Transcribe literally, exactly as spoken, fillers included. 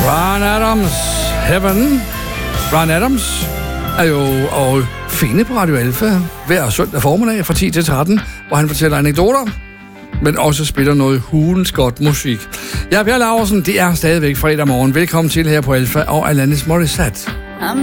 Bryan Adams, Heaven. Bryan Adams er jo og finde på Radio Alpha hver søndag formiddag fra ti til tretten, hvor han fortæller anekdoter, men også spiller noget hulens godt musik. Jeg er Per Laursen, det er stadigvæk fredag morgen. Velkommen til her på Alpha og Alanis Morissette.